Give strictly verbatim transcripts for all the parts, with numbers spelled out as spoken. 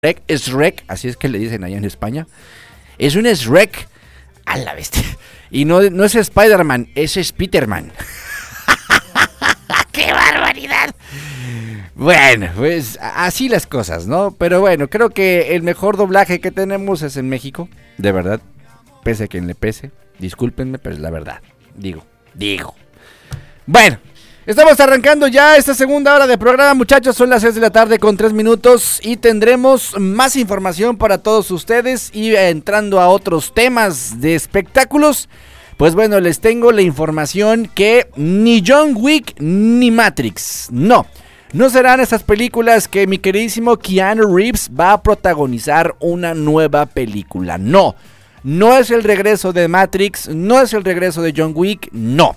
Shrek, Shrek, así es que le dicen allá en España. Es un Shrek a la bestia. Y no, no es Spider-Man, es Spider-Man. ¡Qué barbaridad! Bueno, pues así las cosas, ¿no? Pero bueno, creo que el mejor doblaje que tenemos es en México, de verdad. Pese a quien le pese, discúlpenme, pero es la verdad. Digo, digo. Bueno, estamos arrancando ya esta segunda hora de programa, muchachos. Son las seis de la tarde con tres minutos y tendremos más información para todos ustedes. Y entrando a otros temas de espectáculos, pues bueno, les tengo la información que ni John Wick ni Matrix, no, no serán esas películas que mi queridísimo Keanu Reeves va a protagonizar una nueva película. No, no es el regreso de Matrix, no es el regreso de John Wick, no.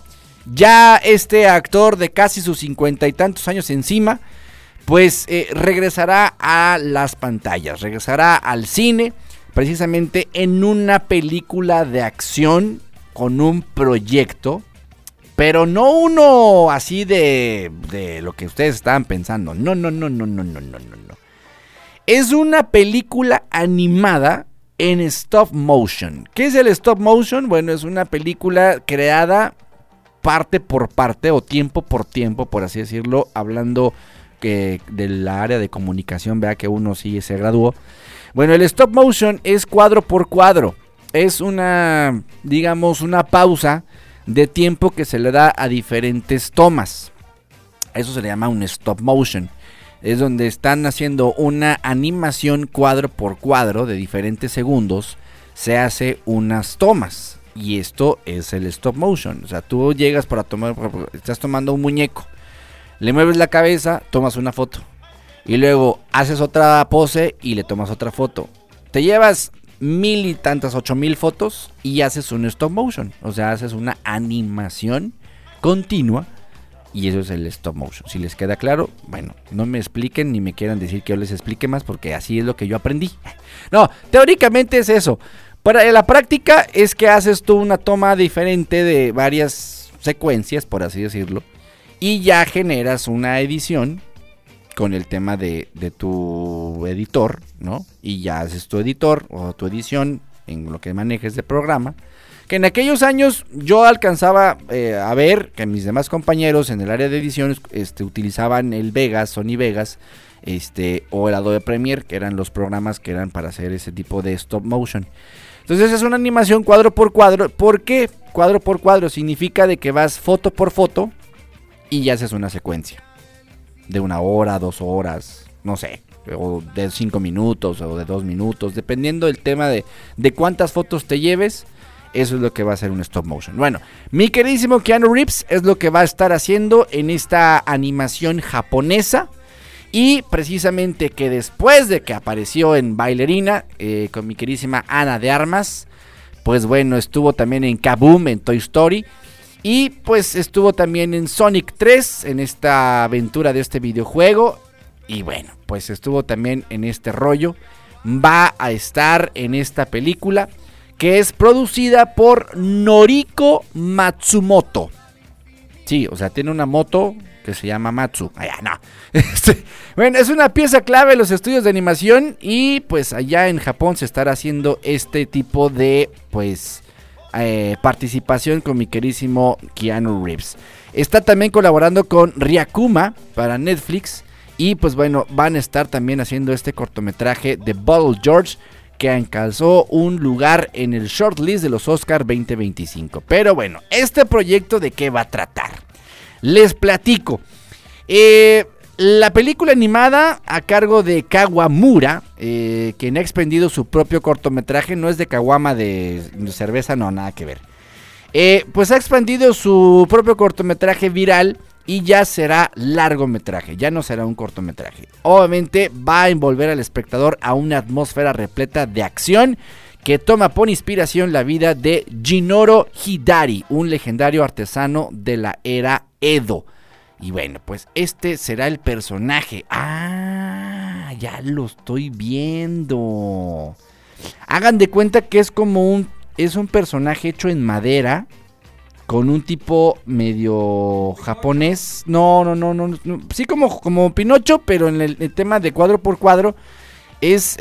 Ya este actor de casi sus cincuenta y tantos años encima, pues eh, regresará a las pantallas, regresará al cine, precisamente en una película de acción con un proyecto, pero no uno así de, de lo que ustedes estaban pensando. No, no, no, no, no, no, no, no, no. Es una película animada en stop motion. ¿Qué es el stop motion? Bueno, es una película creada parte por parte o tiempo por tiempo, por así decirlo, hablando que del área de comunicación, vea que uno sí se graduó. Bueno, el stop motion es cuadro por cuadro. Es una, digamos, una pausa de tiempo que se le da a diferentes tomas. Eso se le llama un stop motion. Es donde están haciendo una animación cuadro por cuadro de diferentes segundos. Se hace unas tomas. Y esto es el stop motion. O sea, tú llegas para tomar, estás tomando un muñeco, le mueves la cabeza, tomas una foto. Y luego haces otra pose y le tomas otra foto. Te llevas mil y tantas, ocho mil fotos y haces un stop motion. O sea, haces una animación continua. Y eso es el stop motion. Si les queda claro, bueno, no me expliquen ni me quieran decir que yo les explique más, porque así es lo que yo aprendí. No, teóricamente es eso. Para la práctica es que haces tú una toma diferente de varias secuencias, por así decirlo, y ya generas una edición con el tema de, de tu editor, ¿no? Y ya haces tu editor o tu edición en lo que manejes de programa. Que en aquellos años yo alcanzaba eh, a ver que mis demás compañeros en el área de edición este, utilizaban el Vegas, Sony Vegas, este, o el Adobe Premiere, que eran los programas que eran para hacer ese tipo de stop motion. Entonces es una animación cuadro por cuadro. ¿Por qué cuadro por cuadro? Significa de que vas foto por foto y ya haces una secuencia de una hora, dos horas, no sé, o de cinco minutos o de dos minutos, dependiendo del tema de, de cuántas fotos te lleves. Eso es lo que va a ser un stop motion. Bueno, mi queridísimo Keanu Reeves es lo que va a estar haciendo en esta animación japonesa. Y precisamente que después de que apareció en Bailarina eh, con mi queridísima Ana de Armas, pues bueno, estuvo también en Kaboom, en Toy Story. Y pues estuvo también en Sonic tres, en esta aventura de este videojuego. Y bueno, pues estuvo también en este rollo. Va a estar en esta película que es producida por Noriko Matsumoto. Sí, o sea, tiene una moto que se llama Matsu. Allá no. Este, bueno, es una pieza clave en los estudios de animación. Y pues allá en Japón se estará haciendo este tipo de pues eh, participación con mi querísimo Keanu Reeves. Está también colaborando con Ryakuma para Netflix. Y pues bueno, van a estar también haciendo este cortometraje de Bottle George, que alcanzó un lugar en el shortlist de los Oscar veinte veinticinco. Pero bueno, este proyecto ¿de qué va a tratar? Les platico. Eh, la película animada a cargo de Kawamura, eh, quien ha expendido su propio cortometraje, no es de Kawama de cerveza, no, nada que ver. Eh, pues ha expandido su propio cortometraje viral y ya será largometraje, ya no será un cortometraje. Obviamente va a envolver al espectador a una atmósfera repleta de acción que toma por inspiración la vida de Jinoro Hidari, un legendario artesano de la era Edo. Y bueno, pues este será el personaje. Ah, ya lo estoy viendo. Hagan de cuenta que es como un, es un personaje hecho en madera, con un tipo medio japonés. No, no, no, no, no. Sí, como, como Pinocho, pero en el, el tema de cuadro por cuadro. Es